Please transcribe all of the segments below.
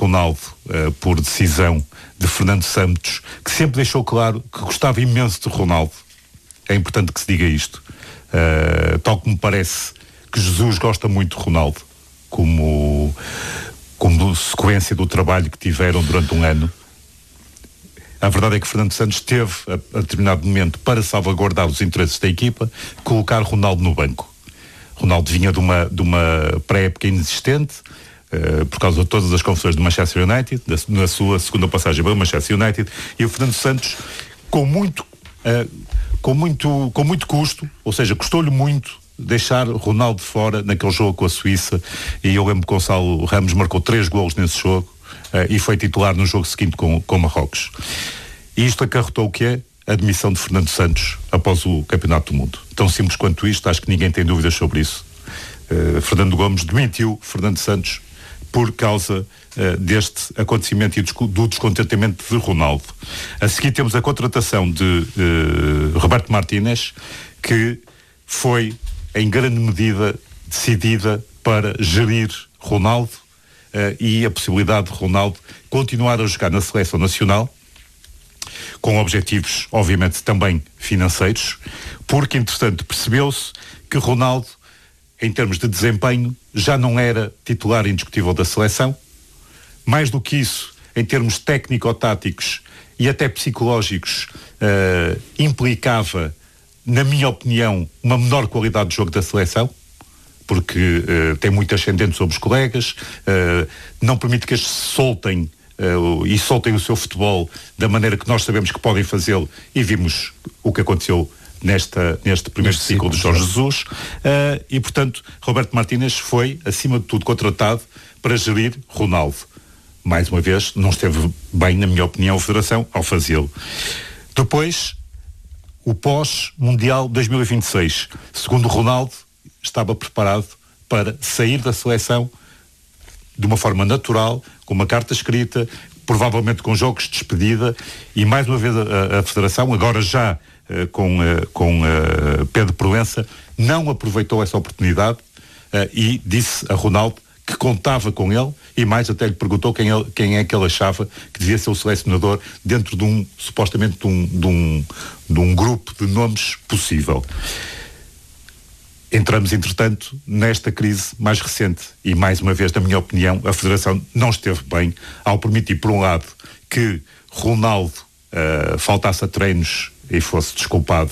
Ronaldo por decisão de Fernando Santos, que sempre deixou claro que gostava imenso de Ronaldo. É importante que se diga isto. Tal como parece que Jesus gosta muito de Ronaldo, como sequência do trabalho que tiveram durante um ano. A verdade é que Fernando Santos teve, a determinado momento, para salvaguardar os interesses da equipa, colocar Ronaldo no banco. Ronaldo vinha de uma pré-época inexistente, por causa de todas as confusões do Manchester United, na sua segunda passagem pelo Manchester United, e o Fernando Santos, com muito custo, ou seja, custou-lhe muito deixar Ronaldo fora naquele jogo com a Suíça, e eu lembro que Gonçalo Ramos marcou 3 golos nesse jogo, e foi titular no jogo seguinte com Marrocos. E isto acarretou o que é? A admissão de Fernando Santos após o Campeonato do Mundo. Tão simples quanto isto, acho que ninguém tem dúvidas sobre isso. Fernando Gomes demitiu Fernando Santos por causa deste acontecimento e do descontentamento de Ronaldo. A seguir temos a contratação de Roberto Martínez, que foi em grande medida decidida para gerir Ronaldo e a possibilidade de Ronaldo continuar a jogar na seleção nacional, com objetivos, obviamente, também financeiros, porque, entretanto, percebeu-se que Ronaldo, em termos de desempenho, já não era titular indiscutível da seleção. Mais do que isso, em termos técnico-táticos e até psicológicos, implicava, na minha opinião, uma menor qualidade de jogo da seleção, porque tem muito ascendente sobre os colegas, não permite que estes soltem e soltem o seu futebol da maneira que nós sabemos que podem fazê-lo, e vimos o que aconteceu neste primeiro ciclo de Jorge Jesus, e portanto Roberto Martínez foi, acima de tudo, contratado para gerir Ronaldo. Mais uma vez, não esteve bem, na minha opinião, a Federação ao fazê-lo. Depois, o pós-Mundial 2026, segundo Ronaldo, estava preparado para sair da seleção de uma forma natural, com uma carta escrita, provavelmente com jogos de despedida, e mais uma vez a Federação, agora já com Pedro Proença, não aproveitou essa oportunidade e disse a Ronaldo que contava com ele, e mais, até lhe perguntou quem é que ele achava que devia ser o selecionador dentro supostamente de um grupo de nomes possível. Entramos, entretanto, nesta crise mais recente, e mais uma vez, na minha opinião, a Federação não esteve bem ao permitir, por um lado, que Ronaldo faltasse a treinos e fosse desculpado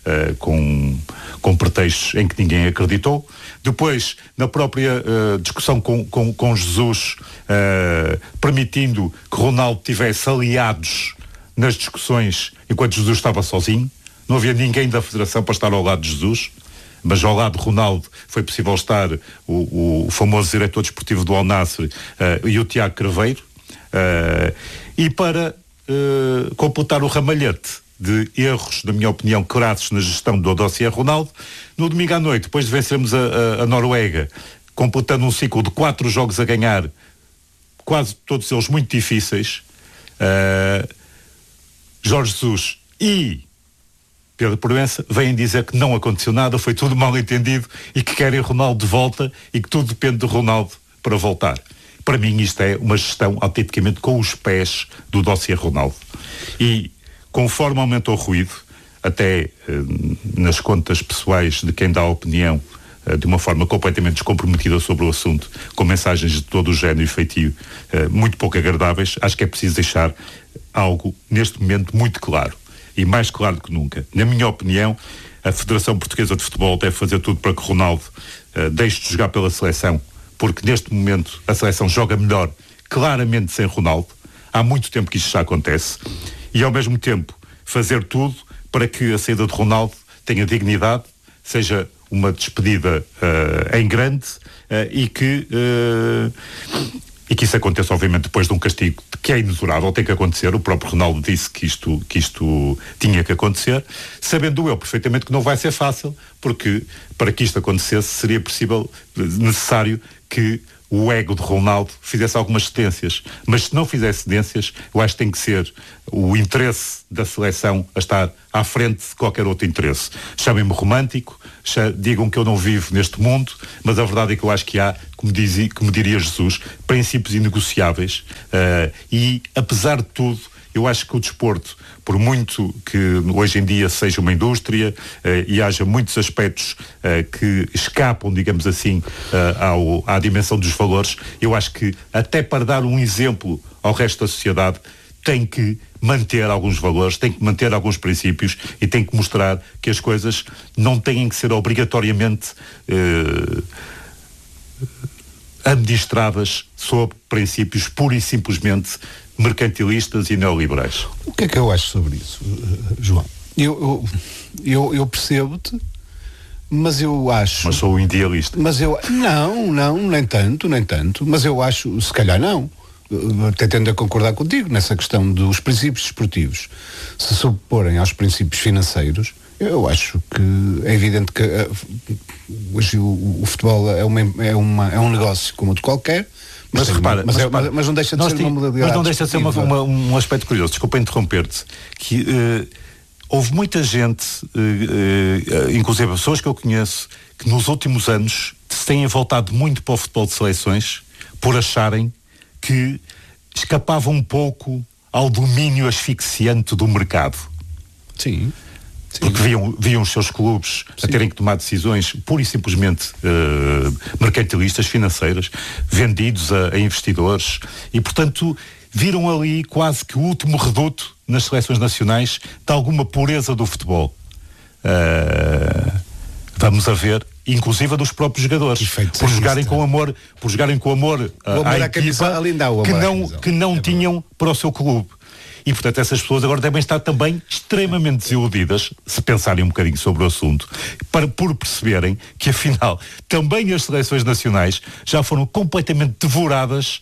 com pretextos em que ninguém acreditou. Depois, na própria discussão com Jesus, permitindo que Ronaldo tivesse aliados nas discussões enquanto Jesus estava sozinho. Não havia ninguém da Federação para estar ao lado de Jesus, mas ao lado de Ronaldo foi possível estar o famoso diretor desportivo do Al Nassr e o Tiago Craveiro, e para completar o ramalhete de erros, na minha opinião, crassos na gestão do dossiê Ronaldo, no domingo à noite, depois de vencermos a Noruega, completando um ciclo de 4 jogos a ganhar, quase todos eles muito difíceis, Jorge Jesus e Pedro Proença vêm dizer que não aconteceu nada, foi tudo mal entendido e que querem Ronaldo de volta e que tudo depende de Ronaldo para voltar. Para mim isto é uma gestão autenticamente com os pés do dossiê Ronaldo. E conforme aumentou o ruído, até nas contas pessoais de quem dá a opinião de uma forma completamente descomprometida sobre o assunto, com mensagens de todo o género e feitio muito pouco agradáveis, acho que é preciso deixar algo neste momento muito claro. E mais claro do que nunca. Na minha opinião, a Federação Portuguesa de Futebol deve fazer tudo para que Ronaldo deixe de jogar pela seleção, porque neste momento a seleção joga melhor claramente sem Ronaldo. Há muito tempo que isto já acontece. E ao mesmo tempo fazer tudo para que a saída de Ronaldo tenha dignidade, seja uma despedida em grande e que isso aconteça, obviamente, depois de um castigo que é inexorável, tem que acontecer. O próprio Ronaldo disse que isto tinha que acontecer, sabendo eu perfeitamente que não vai ser fácil, porque para que isto acontecesse seria necessário que o ego de Ronaldo fizesse algumas cedências. Mas se não fizesse cedências, eu acho que tem que ser o interesse da seleção a estar à frente de qualquer outro interesse. Chamem-me romântico, digam que eu não vivo neste mundo, mas a verdade é que eu acho que há, como diria Jesus, princípios inegociáveis, e apesar de tudo, eu acho que o desporto, por muito que hoje em dia seja uma indústria e haja muitos aspectos que escapam, digamos assim, à dimensão dos valores, eu acho que até para dar um exemplo ao resto da sociedade tem que manter alguns valores, tem que manter alguns princípios e tem que mostrar que as coisas não têm que ser obrigatoriamente administradas sob princípios pura e simplesmente mercantilistas e neoliberais. O que é que eu acho sobre isso, João? Eu percebo-te, mas eu acho... Mas sou um idealista. Mas eu... Não, nem tanto. Mas eu acho, se calhar não. Até tendo a concordar contigo nessa questão dos princípios desportivos se sobreporem aos princípios financeiros. Eu acho que é evidente que hoje o futebol é um negócio como outro qualquer. Mas repara, mas não deixa de ser uma modalidade. Mas não deixa de ser um aspecto curioso. Desculpa interromper-te. Que houve muita gente, inclusive pessoas que eu conheço, que nos últimos anos se têm voltado muito para o futebol de seleções por acharem que escapavam um pouco ao domínio asfixiante do mercado. Sim. Porque viam os seus clubes a terem que tomar decisões pura e simplesmente mercantilistas, financeiras, vendidos a investidores e, portanto, viram ali quase que o último reduto nas seleções nacionais de alguma pureza do futebol. Vamos a ver, inclusive dos próprios jogadores, por jogarem com amor à equipa que não tinham para o seu clube. E, portanto, essas pessoas agora devem estar também extremamente desiludidas, se pensarem um bocadinho sobre o assunto, por perceberem que, afinal, também as seleções nacionais já foram completamente devoradas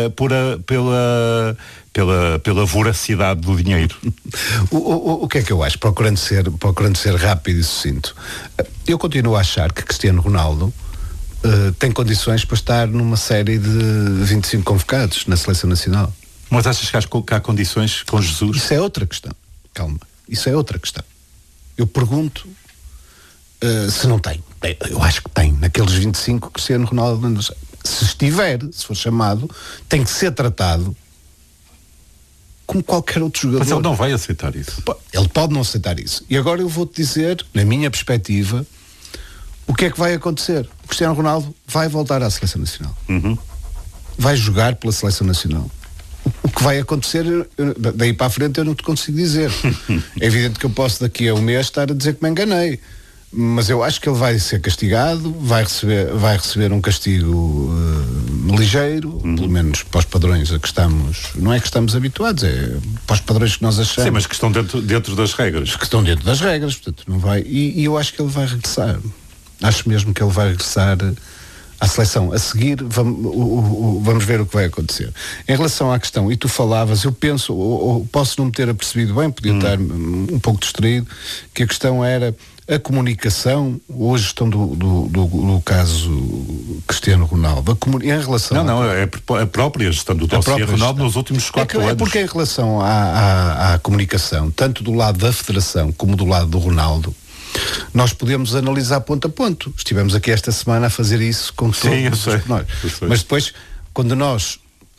pela voracidade do dinheiro. O que é que eu acho? Procurando ser rápido e sucinto. Eu continuo a achar que Cristiano Ronaldo tem condições para estar numa série de 25 convocados na Seleção Nacional. Mas achas que há condições com Jesus? Isso é outra questão. Calma. Isso é outra questão. Eu pergunto se não tem. Eu acho que tem. Naqueles 25, Cristiano Ronaldo, se for chamado, tem que ser tratado como qualquer outro jogador. Mas ele não vai aceitar isso. Ele pode não aceitar isso. E agora eu vou-te dizer, na minha perspectiva, o que é que vai acontecer. O Cristiano Ronaldo vai voltar à Seleção Nacional. Vai jogar pela Seleção Nacional. O que vai acontecer, daí para a frente eu não te consigo dizer. É evidente que eu posso daqui a um mês estar a dizer que me enganei, mas eu acho que ele vai ser castigado, vai receber um castigo ligeiro, pelo menos para os padrões a que estamos, não é que estamos habituados, é para os padrões que nós achamos. Sim, mas que estão dentro das regras. Que estão dentro das regras, portanto não vai, e eu acho que ele vai regressar. Acho mesmo que ele vai regressar à seleção. A seguir vamos ver o que vai acontecer. Em relação à questão, e tu falavas, eu penso, ou posso não me ter apercebido bem, podia estar um pouco distraído, que a questão era a comunicação ou a gestão do caso Cristiano Ronaldo. Em relação é a própria gestão do dossiê Ronaldo nos últimos 4 anos. É porque em relação à comunicação, tanto do lado da Federação como do lado do Ronaldo, nós podemos analisar ponto a ponto. Estivemos aqui esta semana a fazer isso com todos os pormenores. Mas depois, quando nós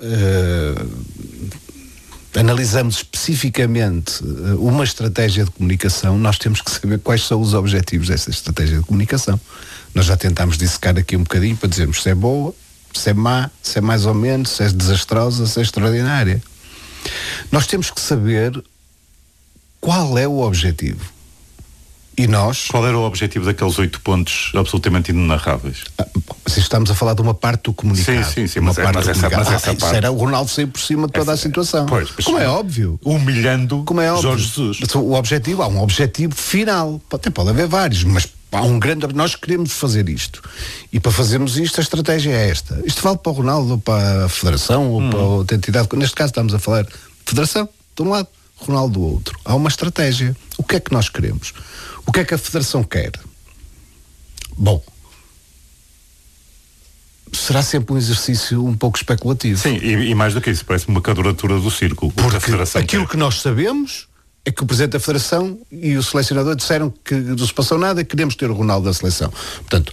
analisamos especificamente uma estratégia de comunicação, nós temos que saber quais são os objetivos dessa estratégia de comunicação. Nós já tentámos dissecar aqui um bocadinho para dizermos se é boa, se é má, se é mais ou menos, se é desastrosa, se é extraordinária. Nós temos que saber qual é o objetivo. E nós... Qual era o objetivo daqueles 8 pontos absolutamente inenarráveis? Se estamos a falar de uma parte do comunicado. Sim, mas essa parte... Isso era o Ronaldo sair por cima de toda a situação. Como é óbvio. Humilhando Jorge Jesus. O objetivo, há um objetivo final. Até pode haver vários, mas há um grande... Nós queremos fazer isto. E para fazermos isto, a estratégia é esta. Isto vale para o Ronaldo, ou para a Federação, ou para outra entidade. Neste caso estamos a falar Federação, de um lado, Ronaldo do outro. Há uma estratégia. O que é que nós queremos? O que é que a Federação quer? Bom, será sempre um exercício um pouco especulativo. Sim, e mais do que isso, parece uma quadratura do círculo. Porque aquilo que nós sabemos é que o Presidente da Federação e o selecionador disseram que não se passou nada e queremos ter o Ronaldo da seleção. Portanto,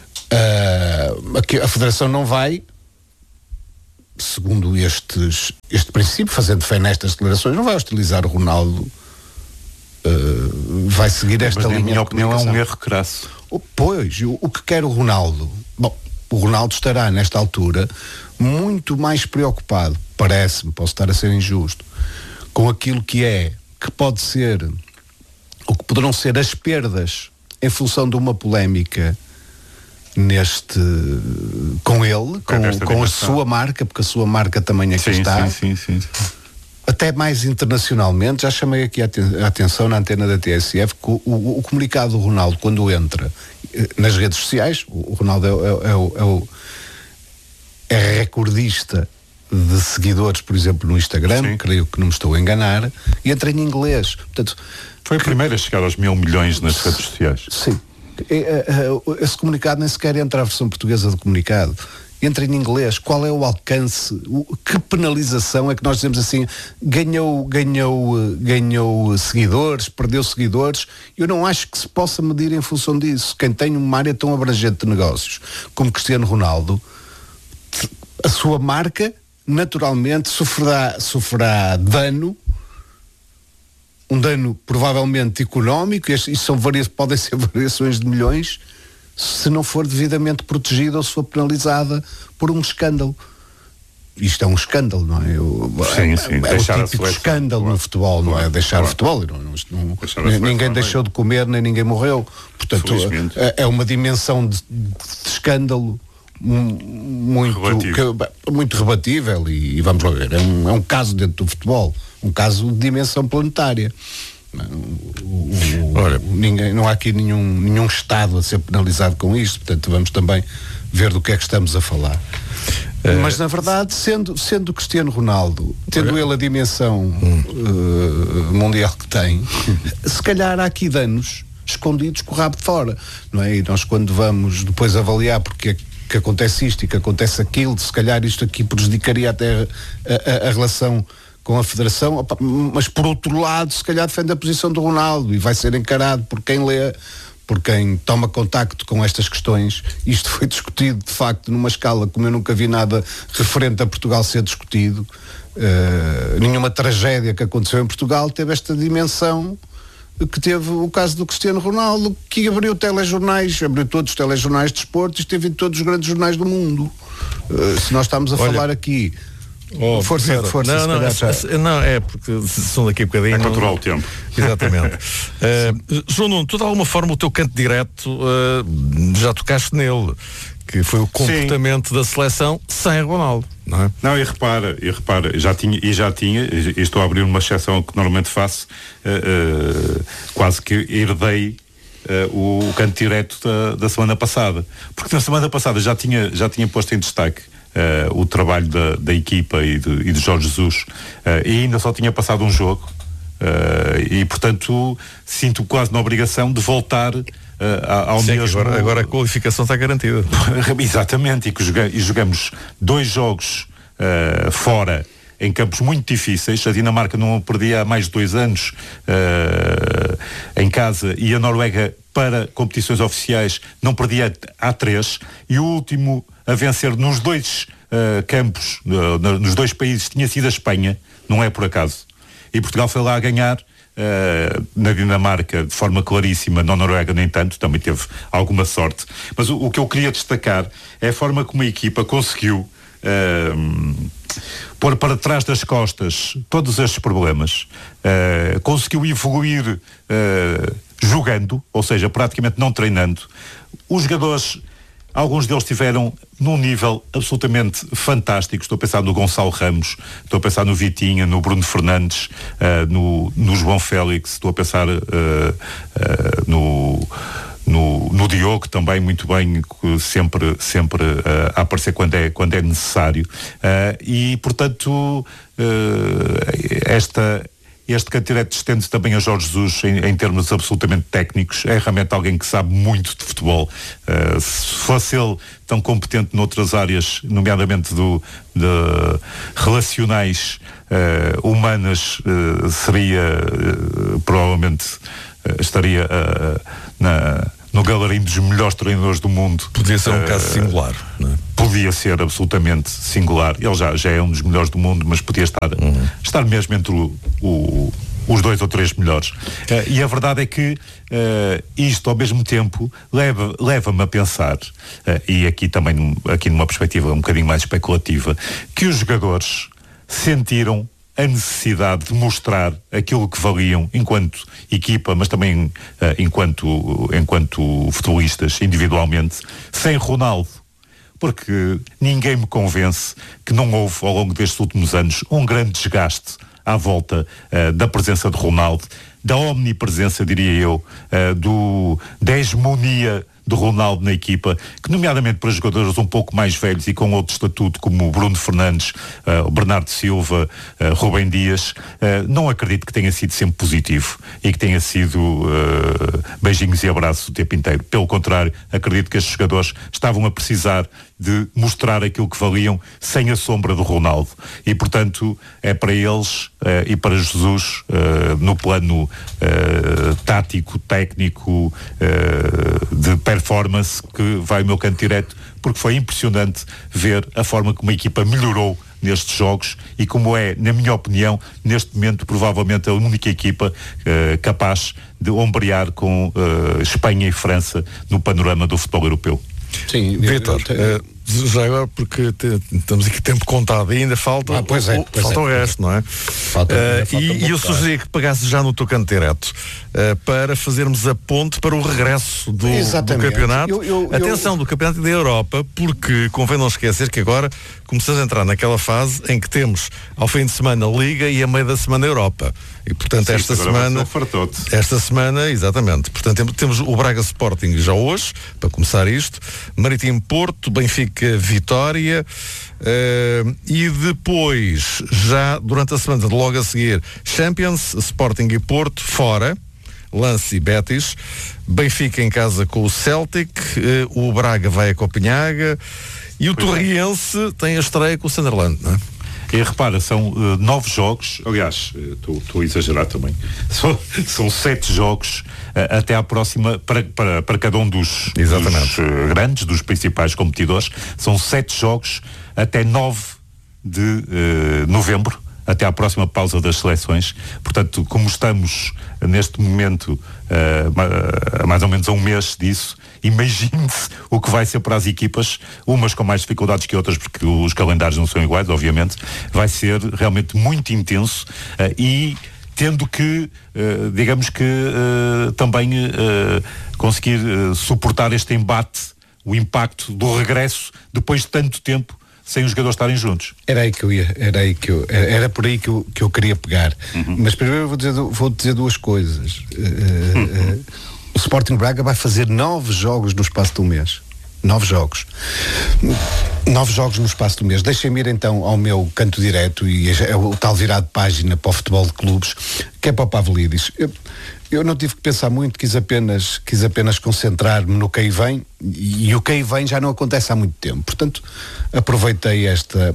a Federação não vai, segundo este princípio, fazendo fé nestas declarações, não vai hostilizar o Ronaldo, vai seguir esta linha. Na minha opinião é um erro crasso. Pois, o que quer o Ronaldo? Bom, o Ronaldo estará nesta altura muito mais preocupado, parece-me, posso estar a ser injusto, com aquilo que pode ser, ou que poderão ser as perdas em função de uma polémica com ele, com a sua marca, porque a sua marca também aqui está. Sim. Até mais internacionalmente, já chamei aqui a atenção na antena da TSF que o comunicado do Ronaldo, quando entra nas redes sociais, o Ronaldo é recordista de seguidores, por exemplo, no Instagram, creio que não me estou a enganar, e entra em inglês. Portanto, foi a primeira a chegar aos 1.000 milhões nas redes sociais. Sim. Esse comunicado nem sequer entra a versão portuguesa do comunicado. Entra em inglês. Qual é o alcance? Que penalização é que nós dizemos assim? Ganhou seguidores, perdeu seguidores. Eu não acho que se possa medir em função disso. Quem tem uma área tão abrangente de negócios como Cristiano Ronaldo, a sua marca naturalmente sofrerá dano, um dano provavelmente económico, e podem ser variações de milhões, se não for devidamente protegida ou se for penalizada por um escândalo. Isto é um escândalo, não é? Sim. É o típico escândalo no futebol, não é? Deixar o futebol. Ninguém deixou de comer, nem ninguém morreu. Portanto, é uma dimensão de escândalo muito rebatível e vamos lá ver, é um caso dentro do futebol, um caso de dimensão planetária. Não há aqui nenhum Estado a ser penalizado com isto, portanto vamos também ver do que é que estamos a falar. Mas na verdade, sendo Cristiano Ronaldo, tendo ele a dimensão mundial que tem, se calhar há aqui danos escondidos com o rabo de fora, não é? E nós, quando vamos depois avaliar porque é que acontece isto e que acontece aquilo, se calhar isto aqui prejudicaria até a relação com a Federação, mas por outro lado se calhar defende a posição do Ronaldo e vai ser encarado por quem lê, por quem toma contacto com estas questões. Isto foi discutido de facto numa escala como eu nunca vi nada referente a Portugal ser discutido. Nenhuma tragédia que aconteceu em Portugal teve esta dimensão que teve o caso do Cristiano Ronaldo, que abriu todos os telejornais de desporto e esteve em todos os grandes jornais do mundo. Se nós estamos a falar aqui força. Não, é porque são daqui a bocadinho. É controlar o tempo. Exatamente. João Nuno, tu de alguma forma o teu canto direto já tocaste nele, que foi o comportamento da seleção sem Ronaldo, não é? Não, e repara, já tinha, e estou a abrir uma exceção que normalmente faço, quase que herdei o canto direto da semana passada, porque na semana passada já tinha posto em destaque o trabalho da equipa e de Jorge Jesus, e ainda só tinha passado um jogo, e portanto sinto quase na obrigação de voltar ao mesmo... Agora a qualificação está garantida. Exatamente, e jogamos 2 jogos fora, em campos muito difíceis. A Dinamarca não perdia há mais de 2 anos em casa, e a Noruega, para competições oficiais, não perdia há 3, e o último a vencer nos 2 campos, nos 2 países, tinha sido a Espanha, não é por acaso. E Portugal foi lá a ganhar, na Dinamarca de forma claríssima, na Noruega nem tanto, também teve alguma sorte. Mas o que eu queria destacar é a forma como a equipa conseguiu pôr para trás das costas todos estes problemas, conseguiu evoluir jogando, ou seja, praticamente não treinando. Os jogadores, alguns deles estiveram num nível absolutamente fantástico. Estou a pensar no Gonçalo Ramos, estou a pensar no Vitinha, no Bruno Fernandes, no João Félix, estou a pensar no Diogo também, muito bem, sempre a aparecer quando é necessário. E, portanto, este candidato estende também a Jorge Jesus em termos absolutamente técnicos. É realmente alguém que sabe muito de futebol. Se fosse ele tão competente noutras áreas, nomeadamente de relacionais, humanas, seria provavelmente estaria no galarim dos melhores treinadores do mundo. Podia ser um caso singular, não é? Podia ser absolutamente singular. Ele já é um dos melhores do mundo, mas podia estar mesmo entre os 2 ou 3 melhores. E a verdade é que isto ao mesmo tempo leva-me a pensar, e aqui também numa perspectiva um bocadinho mais especulativa, que os jogadores sentiram a necessidade de mostrar aquilo que valiam enquanto equipa, mas também enquanto futebolistas individualmente, sem Ronaldo. Porque ninguém me convence que não houve ao longo destes últimos anos um grande desgaste à volta da presença de Ronaldo, da omnipresença, diria eu, da hegemonia de Ronaldo na equipa, que nomeadamente para jogadores um pouco mais velhos e com outro estatuto, como o Bruno Fernandes, o Bernardo Silva, Rubem Dias, não acredito que tenha sido sempre positivo e que tenha sido beijinhos e abraços o tempo inteiro. Pelo contrário, acredito que estes jogadores estavam a precisar de mostrar aquilo que valiam sem a sombra do Ronaldo. E, portanto, é para eles e para Jesus, no plano tático, técnico, de performance, que vai o meu canto direto, porque foi impressionante ver a forma como a equipa melhorou nestes jogos e como é, na minha opinião, neste momento, provavelmente a única equipa capaz de ombrear com Espanha e França no panorama do futebol europeu. Sim, Vítor, já agora, porque estamos aqui tempo contado e ainda falta falta o resto, não é? E eu sugeria que pegasses já no teu canto direto para fazermos a ponte para o regresso do campeonato. Atenção, do campeonato da Europa, porque convém não esquecer que agora começamos a entrar naquela fase em que temos ao fim de semana Liga e a meio da semana Europa. E portanto esta semana, exatamente, portanto temos o Braga Sporting já hoje, para começar isto, Marítimo Porto, Benfica Vitória, e depois, já durante a semana, logo a seguir, Champions, Sporting e Porto, fora, Lance e Betis, Benfica em casa com o Celtic, o Braga vai a Copenhaga e o Torriense tem a estreia com o Sunderland, não é? E repara, são 9 jogos, aliás, estou a exagerar também, são 7 jogos até à próxima, para cada um dos grandes, dos principais competidores, são 7 jogos até 9 de novembro, até à próxima pausa das seleções. Portanto, como estamos neste momento mais ou menos a um mês disso, imagine-se o que vai ser para as equipas, umas com mais dificuldades que outras, porque os calendários não são iguais, obviamente. Vai ser realmente muito intenso e tendo que, digamos que, também conseguir suportar este embate, o impacto do regresso depois de tanto tempo sem os jogadores estarem juntos. Era por aí que eu queria pegar. Mas primeiro vou dizer duas coisas. O Sporting Braga vai fazer 9 jogos no espaço de um mês. 9 jogos. 9 jogos no espaço de um mês. Deixem-me ir então ao meu canto direto, e é o tal virado de página para o futebol de clubes, que é para o Pavlidis. Eu não tive que pensar muito, quis apenas concentrar-me no que aí vem, e o que aí vem já não acontece há muito tempo. Portanto, aproveitei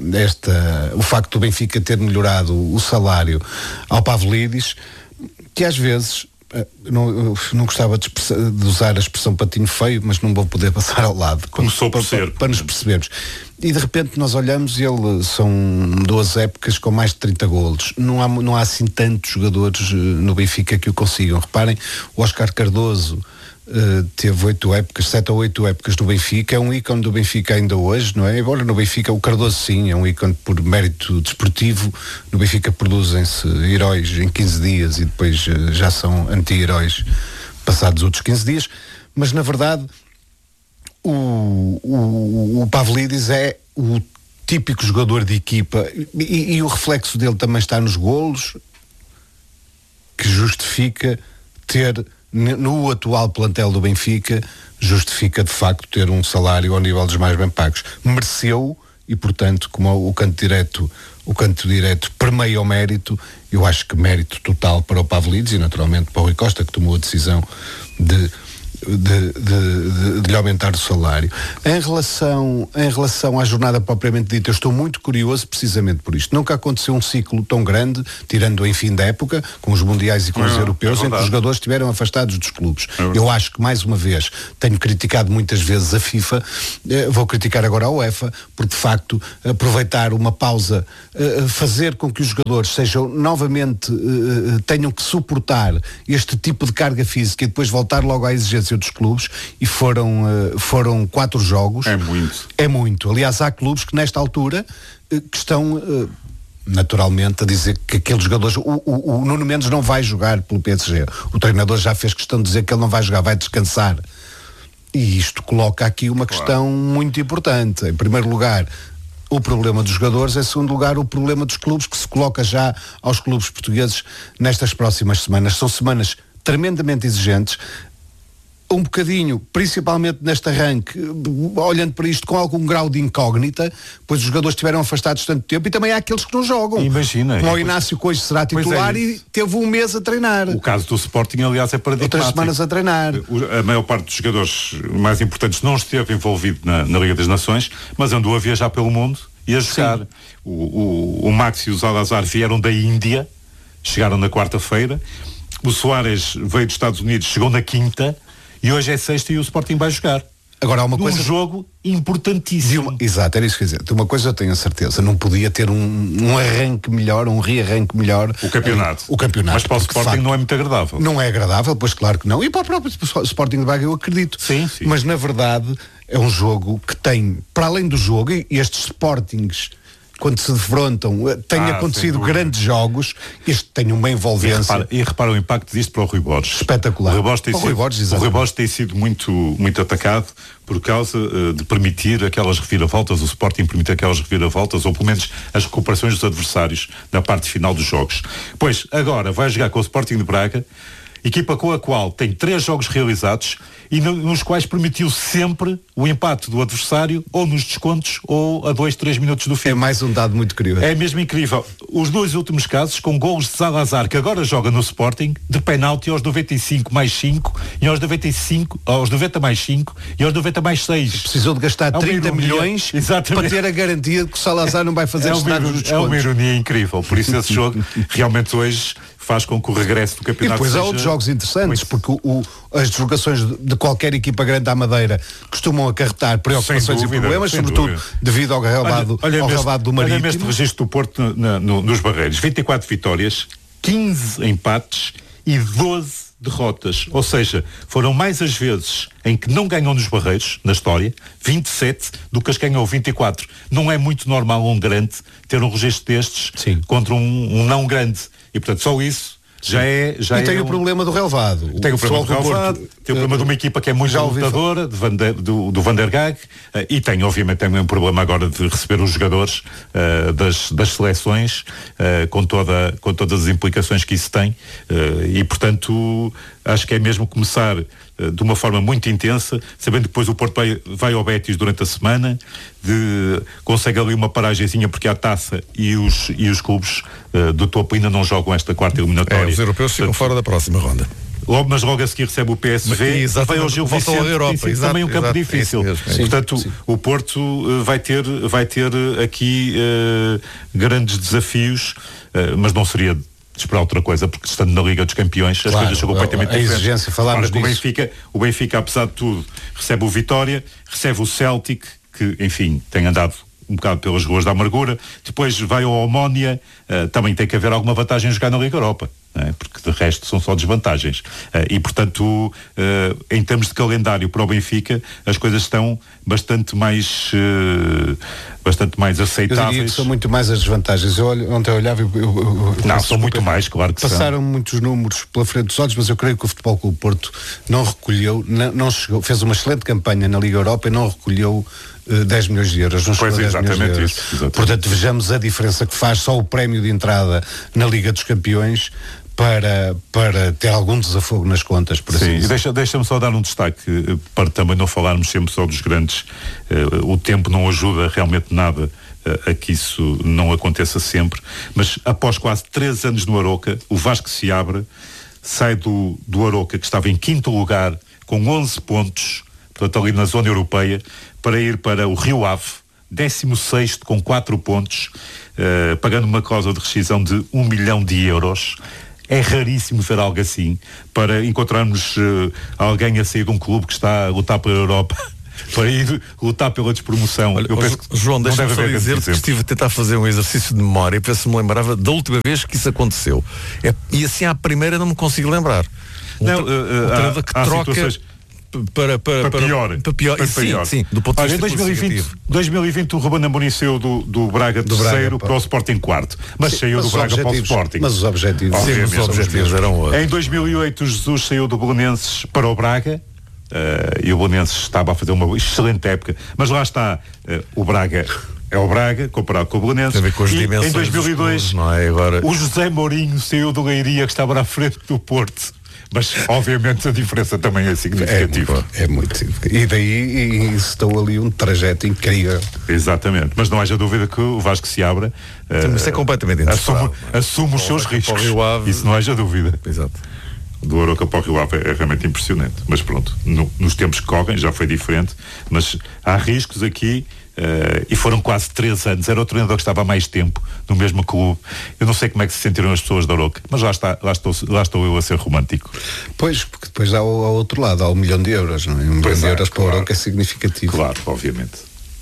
o facto do Benfica ter melhorado o salário ao Pavlidis, que às vezes, eu não gostava de usar a expressão patinho feio, mas não vou poder passar ao lado. Começou por ser. Para nos percebermos. E de repente nós olhamos e são 2 épocas com mais de 30 golos. Não há assim tantos jogadores no Benfica que o consigam. Reparem, o Óscar Cardoso teve 7 ou 8 épocas no Benfica, é um ícone do Benfica ainda hoje, não é? Embora no Benfica, o Cardoso sim, é um ícone por mérito desportivo. No Benfica produzem-se heróis em 15 dias e depois já são anti-heróis passados outros 15 dias, mas na verdade o Pavlidis é o típico jogador de equipa e o reflexo dele também está nos golos, que justifica ter, no atual plantel do Benfica, justifica de facto ter um salário ao nível dos mais bem pagos. Mereceu, e portanto, como o canto direto o canto direito permeia o mérito. Eu acho que mérito total para o Pavlidis e naturalmente para o Rui Costa, que tomou a decisão de lhe aumentar o salário. Em relação à jornada propriamente dita, eu estou muito curioso precisamente por isto. Nunca aconteceu um ciclo tão grande, tirando em fim da época, com os mundiais e com os europeus, em que os jogadores estiveram afastados dos clubes. Eu acho que, mais uma vez, tenho criticado muitas vezes a FIFA, vou criticar agora a UEFA, por de facto aproveitar uma pausa, fazer com que os jogadores sejam novamente, tenham que suportar este tipo de carga física e depois voltar logo à exigência dos clubes, e foram 4 jogos. É muito. Aliás, há clubes que nesta altura que estão naturalmente a dizer que aqueles jogadores, o Nuno Mendes não vai jogar pelo PSG. O treinador já fez questão de dizer que ele não vai jogar, vai descansar. E isto coloca aqui uma questão muito importante. Em primeiro lugar, o problema dos jogadores, em segundo lugar, o problema dos clubes, que se coloca já aos clubes portugueses nestas próximas semanas. São semanas tremendamente exigentes, um bocadinho, principalmente neste arranque, olhando para isto com algum grau de incógnita, pois os jogadores estiveram afastados tanto tempo, e também há aqueles que não jogam. Imagina. Como o Inácio, que hoje será titular e teve um mês a treinar. O caso do Sporting, aliás, é paradigmático. Outras semanas a treinar. A maior parte dos jogadores mais importantes não esteve envolvido na Liga das Nações, mas andou a viajar pelo mundo e a jogar. O Max e o Zalazar vieram da Índia, chegaram na quarta-feira. O Soares veio dos Estados Unidos, chegou na quinta. E hoje é sexta e o Sporting vai jogar. Agora há uma coisa... Um jogo importantíssimo. Exato, era isso que eu ia dizer. De uma coisa eu tenho a certeza, não podia ter um arranque melhor, um rearranque melhor. O campeonato. Mas para o Sporting não é muito agradável. Não é agradável, pois claro que não. E para o próprio Sporting de Braga eu acredito. Sim. Mas na verdade é um jogo que tem, para além do jogo, e estes Sportings, quando se defrontam, têm acontecido grandes jogos, este tem uma envolvência. E repara o impacto disto para o Rui Borges. Espetacular. O Rui Borges tem sido muito, muito atacado por causa de permitir aquelas reviravoltas, o Sporting permitir aquelas reviravoltas, ou pelo menos as recuperações dos adversários na parte final dos jogos. Pois, agora vai jogar com o Sporting de Braga, equipa com a qual tem 3 jogos realizados e nos quais permitiu sempre o empate do adversário, ou nos descontos ou a 2-3 minutos do fim. É mais um dado muito curioso. É mesmo incrível. Os 2 últimos casos com golos de Zalazar, que agora joga no Sporting, de penalti aos 95 mais 5 e aos 90 mais 5 e aos 90 mais 6. Precisou de gastar 30 milhões para ter a garantia de que o Salazar não vai fazer estragos nos descontos. É uma ironia incrível. Por isso esse jogo realmente hoje faz com que o regresso do campeonato. E depois há outros jogos interessantes, porque as deslocações de qualquer equipa grande à Madeira costumam acarretar preocupações e problemas, sobretudo devido ao relevado do Marítimo. Olha este registro do Porto nos Barreiros: 24 vitórias, 15 empates e 12 derrotas. Ou seja, foram mais as vezes em que não ganham nos Barreiros, na história, 27, do que as ganham 24. Não é muito normal um grande ter um registro destes contra um não grande. E portanto só isso já é... E tem o problema do relevado. Tem o problema do relevado, tem o problema de uma equipa que é muito lutadora, do Van der Gaag, e tem obviamente também um problema agora de receber os jogadores das seleções, com todas as implicações que isso tem, e portanto acho que é mesmo começar de uma forma muito intensa, sabendo que depois o Porto vai ao Betis durante a semana, consegue ali uma paragenzinha porque há taça e os clubes do topo ainda não jogam esta quarta eliminatória. Os europeus ficam fora da próxima ronda. Mas logo a seguir recebe o PSV, vai ao Gil Vicente, também um campo difícil. Portanto, o Porto vai ter aqui grandes desafios, mas não seria de esperar outra coisa, porque estando na Liga dos Campeões as coisas são completamente diferentes. A exigência, falámos disso. O Benfica, apesar de tudo, recebe o Vitória, recebe o Celtic, que, enfim, tem andado um bocado pelas ruas da amargura, depois vai ao Omónia, também tem que haver alguma vantagem em jogar na Liga Europa, porque de resto são só desvantagens. E portanto, em termos de calendário para o Benfica, as coisas estão bastante mais aceitáveis. Eu diria que são muito mais as desvantagens. Ontem eu olhava não, são muito mais, claro que passaram muitos números pela frente dos olhos, mas eu creio que o Futebol Clube Porto não recolheu, não chegou, fez uma excelente campanha na Liga Europa e não recolheu 10 milhões de euros. Não chegou a 10 milhões de euros. Isso, portanto, vejamos a diferença que faz só o prémio de entrada na Liga dos Campeões para ter algum desafogo nas contas. Por sim, e deixa-me só dar um destaque para também não falarmos sempre só dos grandes. O tempo não ajuda realmente nada a que isso não aconteça sempre, mas após quase 3 anos no Arouca, o Vasco Seabra sai do Arouca, que estava em 5º lugar, com 11 pontos, portanto ali na zona europeia, para ir para o Rio Ave, 16º com 4 pontos, pagando uma cláusula de rescisão de 1 milhão de euros. É raríssimo ver algo assim, para encontrarmos alguém a sair de um clube que está a lutar pela Europa, para ir lutar pela despromoção. Olha, João, deixa-me só dizer que estive a tentar fazer um exercício de memória para ver se me lembrava da última vez que isso aconteceu. E assim à primeira não me consigo lembrar. Treinador que troca para pior. Sim, do ponto de vista 2020 o Ruben Amorim saiu do Braga terceiro para o Sporting quarto, mas saiu do Braga para o Sporting. Mas os objetivos eram outros. Em 2008 o Jesus saiu do Belenenses para o Braga, e o Belenenses estava a fazer uma excelente época, mas lá está, o Braga é o Braga comparado com o Belenenses. E em 2002 não é? Agora... o José Mourinho saiu do Leiria, que estava à frente do Porto. Mas, obviamente, a diferença também é significativa. É muito significativa. E daí estou ali um trajeto incrível. Exatamente. Mas não haja dúvida que o Vasco Seabra isso é completamente assume os seus riscos. Isso não haja dúvida. Exato. Do Arouca para o Rio Ave é realmente impressionante. Mas pronto, nos tempos que correm já foi diferente. Mas há riscos aqui. E foram quase 3 anos. Era o treinador que estava há mais tempo no mesmo clube. Eu não sei como é que se sentiram as pessoas da Arouca, mas lá estou eu a ser romântico. Pois, porque depois há ao outro lado, há 1 milhão de euros, não é? 1 milhão de euros para o Arouca é significativo. Claro, obviamente.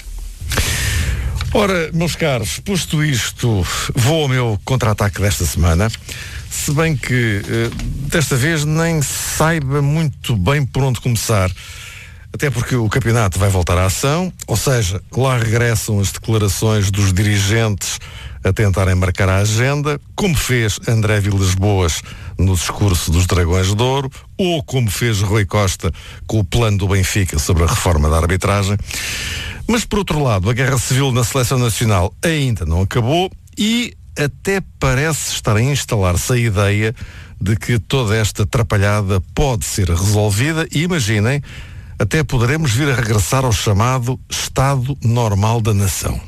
Ora, meus caros, posto isto, vou ao meu contra-ataque desta semana, se bem que desta vez nem saiba muito bem por onde começar. Até porque o campeonato vai voltar à ação, ou seja, lá regressam as declarações dos dirigentes a tentarem marcar a agenda, como fez André Vilas-Boas no discurso dos Dragões de Ouro, ou como fez Rui Costa com o plano do Benfica sobre a reforma da arbitragem. Mas, por outro lado, a guerra civil na Seleção Nacional ainda não acabou e até parece estar a instalar-se a ideia de que toda esta atrapalhada pode ser resolvida e, imaginem, até poderemos vir a regressar ao chamado Estado Normal da Nação.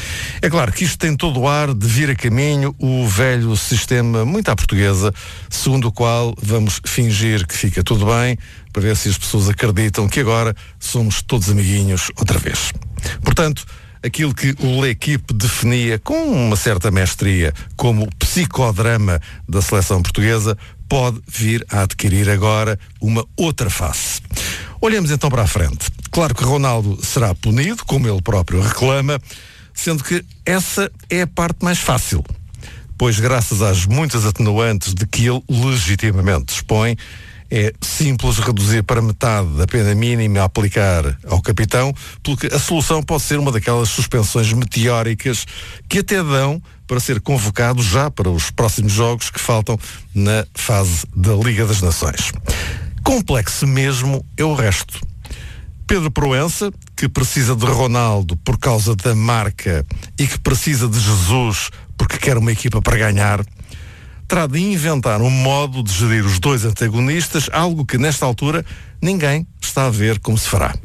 É claro que isto tem todo o ar de vir a caminho o velho sistema muito à portuguesa, segundo o qual vamos fingir que fica tudo bem, para ver se as pessoas acreditam que agora somos todos amiguinhos outra vez. Portanto, aquilo que o L'Équipe definia com uma certa mestria como psicodrama da seleção portuguesa pode vir a adquirir agora uma outra face. Olhemos então para a frente. Claro que Ronaldo será punido, como ele próprio reclama, sendo que essa é a parte mais fácil, pois graças às muitas atenuantes de que ele legitimamente dispõe, é simples reduzir para metade a pena mínima a aplicar ao capitão, porque a solução pode ser uma daquelas suspensões meteóricas que até dão para ser convocado já para os próximos jogos que faltam na fase da Liga das Nações. Complexo mesmo é o resto. Pedro Proença, que precisa de Ronaldo por causa da marca e que precisa de Jesus porque quer uma equipa para ganhar, terá de inventar um modo de gerir os dois antagonistas, algo que nesta altura ninguém está a ver como se fará.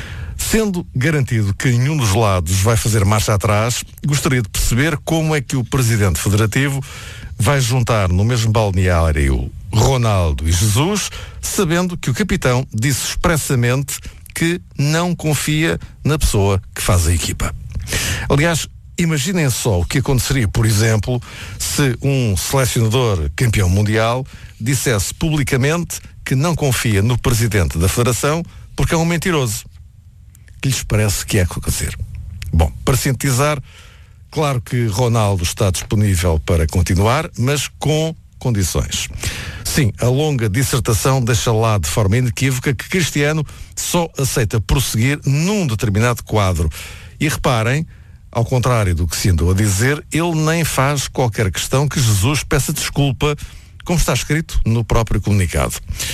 Sendo garantido que nenhum dos lados vai fazer marcha atrás, gostaria de perceber como é que o presidente federativo vai juntar no mesmo balneário Ronaldo e Jesus, sabendo que o capitão disse expressamente que não confia na pessoa que faz a equipa. Aliás, imaginem só o que aconteceria, por exemplo, se um selecionador campeão mundial dissesse publicamente que não confia no presidente da federação porque é um mentiroso. Que lhes parece que é acontecer? Bom, para sintetizar, claro que Ronaldo está disponível para continuar, mas com condições. Sim, a longa dissertação deixa lá de forma inequívoca que Cristiano só aceita prosseguir num determinado quadro. E reparem, ao contrário do que se andou a dizer, ele nem faz qualquer questão que Jesus peça desculpa, como está escrito no próprio comunicado.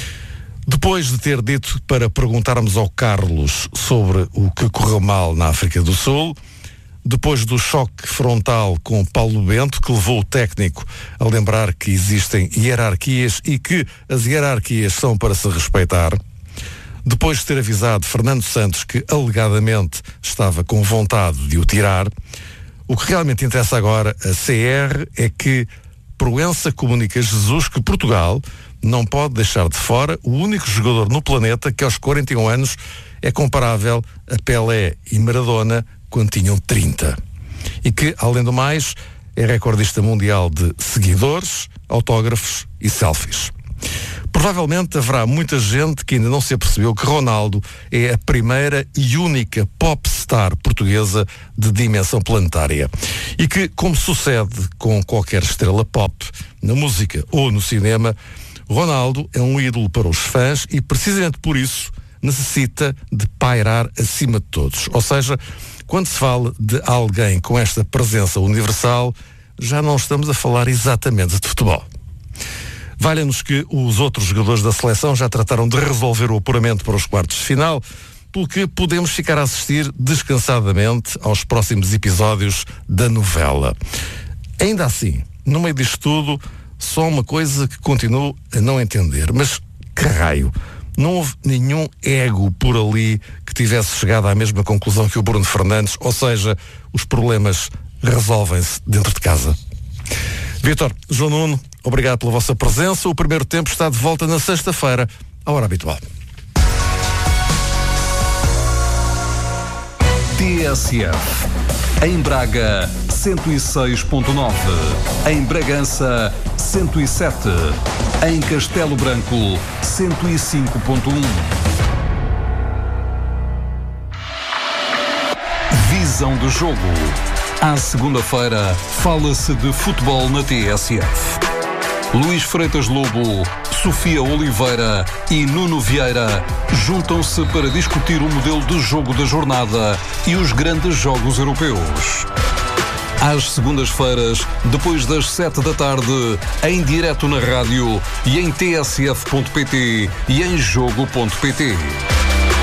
Depois de ter dito para perguntarmos ao Carlos sobre o que correu mal na África do Sul, depois do choque frontal com Paulo Bento, que levou o técnico a lembrar que existem hierarquias e que as hierarquias são para se respeitar, depois de ter avisado Fernando Santos que alegadamente estava com vontade de o tirar, O que realmente interessa agora a CR é que Proença comunica a Jesus que Portugal não pode deixar de fora o único jogador no planeta que aos 41 anos é comparável a Pelé e Maradona quando tinham 30. E que, além do mais, é recordista mundial de seguidores, autógrafos e selfies. Provavelmente haverá muita gente que ainda não se apercebeu que Ronaldo é a primeira e única popstar portuguesa de dimensão planetária. E que, como sucede com qualquer estrela pop, na música ou no cinema, Ronaldo é um ídolo para os fãs e, precisamente por isso, necessita de pairar acima de todos. Ou seja, quando se fala de alguém com esta presença universal, já não estamos a falar exatamente de futebol. Valha-nos que os outros jogadores da seleção já trataram de resolver o apuramento para os quartos de final, pelo que podemos ficar a assistir descansadamente aos próximos episódios da novela. Ainda assim, no meio disto tudo, só uma coisa que continuo a não entender. Mas que raio? Não houve nenhum ego por ali que tivesse chegado à mesma conclusão que o Bruno Fernandes, ou seja, os problemas resolvem-se dentro de casa. Vítor, João Nuno, obrigado pela vossa presença. O primeiro tempo está de volta na sexta-feira, à hora habitual. TSF. Em Braga, 106.9. Em Bragança, 107. Em Castelo Branco, 105.1. Visão do jogo. À segunda-feira, fala-se de futebol na TSF. Luís Freitas Lobo, Sofia Oliveira e Nuno Vieira juntam-se para discutir o modelo de jogo da jornada e os grandes jogos europeus. Às segundas-feiras, depois das 7 da tarde, em direto na rádio e em tsf.pt e em jogo.pt.